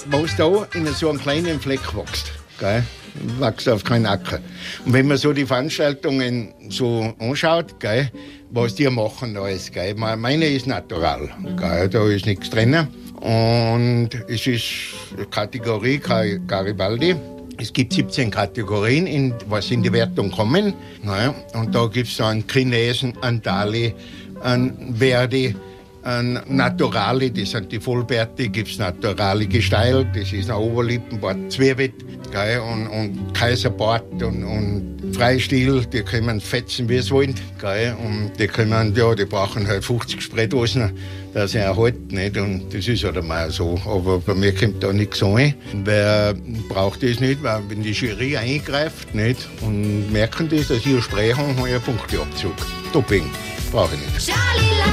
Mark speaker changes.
Speaker 1: was da in so einem kleinen Fleck wächst. Gell? Wächst auf keinen Acker. Und wenn man so die Veranstaltungen so anschaut, gell, was die machen alles, gell, meine ist natural, gell, da ist nichts drin. Und es ist Kategorie Garibaldi. Es gibt 17 Kategorien, was in die Wertung kommen. Naja, und da gibt es dann Chinesen, einen Dali, einen Verdi, einen Naturali, das sind die Vollbärte, gibt es Naturali Gesteil, das ist ein Oberlippenbart, Zwiebelt, und Kaiserbart und Freistil, die können fetzen, wie sie wollen. Gell, und die brauchen halt 50 Spraydosen, dass sie erhalten. Nicht? Und das ist halt einmal so. Aber bei mir kommt da nichts an. Wer braucht das nicht, weil wenn die Jury eingreift nicht, und merken das, dass ich ein Spray habe, habe ich einen Punkteabzug. Doping brauche ich nicht.